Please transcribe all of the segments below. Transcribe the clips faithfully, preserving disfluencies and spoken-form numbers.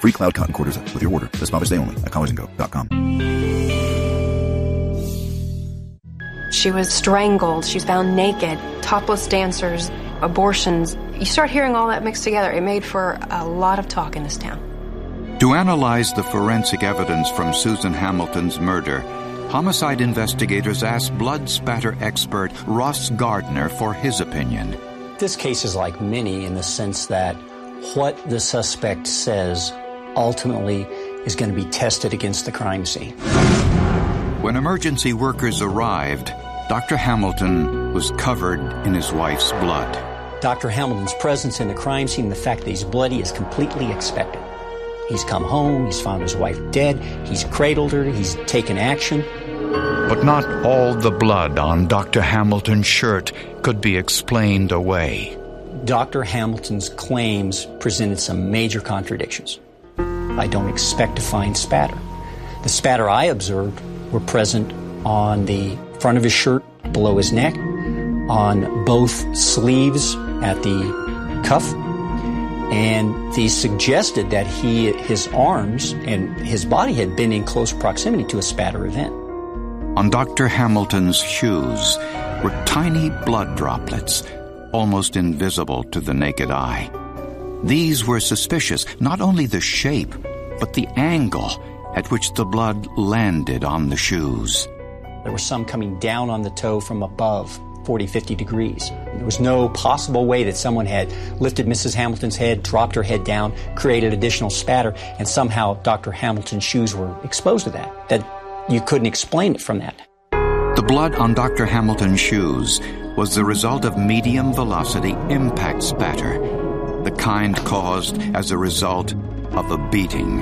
Free Cloud Cotton Quarters with your order this Mother's Day only at collars and go dot com. She was strangled. She was found naked. Topless dancers, abortions. You start hearing all that mixed together. It made for a lot of talk in this town. To analyze the forensic evidence from Susan Hamilton's murder, homicide investigators asked blood spatter expert Ross Gardner for his opinion. This case is like many in the sense that what the suspect says ultimately is going to be tested against the crime scene. When emergency workers arrived, Doctor Hamilton was covered in his wife's blood. Doctor Hamilton's presence in the crime scene, the fact that he's bloody, is completely expected. He's come home, he's found his wife dead, he's cradled her, he's taken action. But not all the blood on Doctor Hamilton's shirt could be explained away. Doctor Hamilton's claims presented some major contradictions. I don't expect to find spatter. The spatter I observed were present on the front of his shirt, below his neck, on both sleeves at the cuff, and these suggested that he, his arms and his body had been in close proximity to a spatter event. On Doctor Hamilton's shoes were tiny blood droplets, almost invisible to the naked eye. These were suspicious, not only the shape, but the angle at which the blood landed on the shoes. There was some coming down on the toe from above, forty, fifty degrees. There was no possible way that someone had lifted Missus Hamilton's head, dropped her head down, created additional spatter, and somehow Doctor Hamilton's shoes were exposed to that. That you couldn't explain it from that. The blood on Doctor Hamilton's shoes was the result of medium velocity impact spatter, the kind caused as a result of a beating.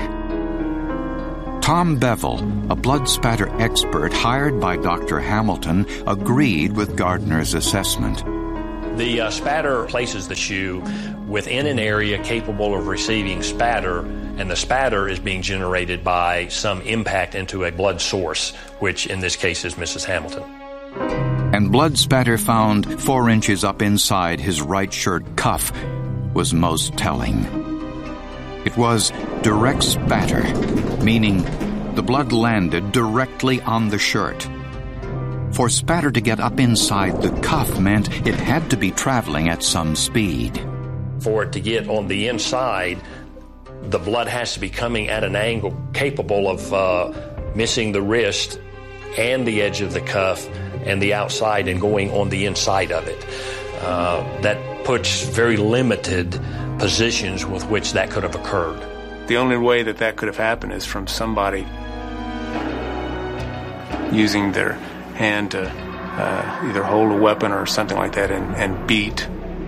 Tom Bevel, a blood spatter expert hired by Doctor Hamilton, agreed with Gardner's assessment. The uh, spatter places the shoe within an area capable of receiving spatter, and the spatter is being generated by some impact into a blood source, which in this case is Missus Hamilton. And blood spatter found four inches up inside his right shirt cuff was most telling. It was direct spatter, meaning the blood landed directly on the shirt. For spatter to get up inside the cuff meant it had to be traveling at some speed. For it to get on the inside, the blood has to be coming at an angle capable of uh, missing the wrist and the edge of the cuff and the outside and going on the inside of it. Uh, that puts very limited positions with which that could have occurred. The only way that that could have happened is from somebody using their hand to uh, either hold a weapon or something like that and, and beat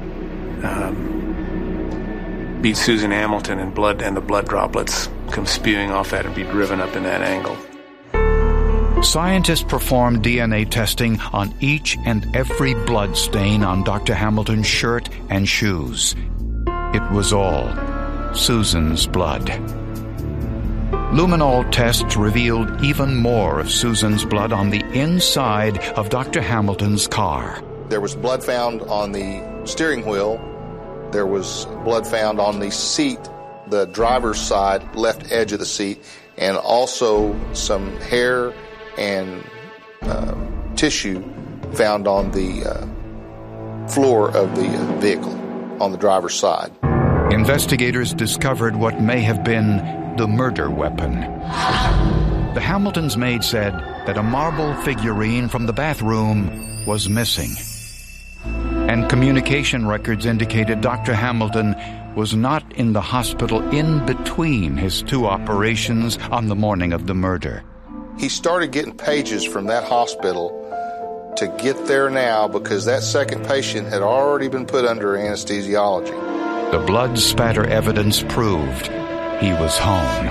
um, beat Susan Hamilton, and blood and the blood droplets come spewing off that and be driven up in that angle. Scientists performed D N A testing on each and every blood stain on Doctor Hamilton's shirt and shoes. It was all Susan's blood. Luminol tests revealed even more of Susan's blood on the inside of Doctor Hamilton's car. There was blood found on the steering wheel. There was blood found on the seat, the driver's side, left edge of the seat, and also some hair and uh, tissue found on the uh, floor of the uh, vehicle on the driver's side. Investigators discovered what may have been the murder weapon. The Hamiltons' maid said that a marble figurine from the bathroom was missing. And communication records indicated Doctor Hamilton was not in the hospital in between his two operations on the morning of the murder. He started getting pages from that hospital to get there now because that second patient had already been put under anesthesiology. The blood spatter evidence proved he was home.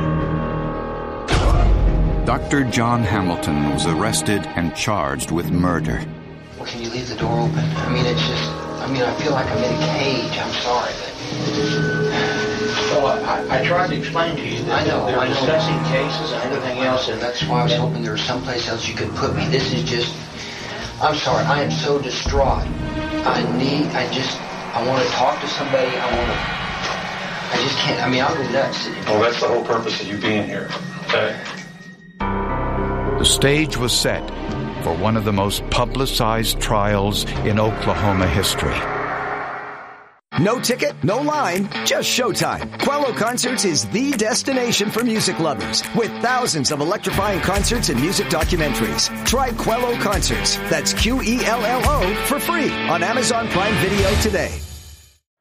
Doctor John Hamilton was arrested and charged with murder. Well, can you leave the door open? I mean, it's just, I mean, I feel like I'm in a cage. I'm sorry, but... Well, I, I tried to explain to you that I know, they're I know. discussing cases and everything else, and that's why I was hoping there was someplace else you could put me. This is just, I'm sorry, I am so distraught. I need, I just, I want to talk to somebody. I want to... I just can't. I mean, I'll go nuts. Well, that's the whole purpose of you being here. Okay. The stage was set for one of the most publicized trials in Oklahoma history. No ticket, no line, just showtime. Quello Concerts is the destination for music lovers with thousands of electrifying concerts and music documentaries. Try Quello Concerts, that's Q E L L O, for free on Amazon Prime Video today.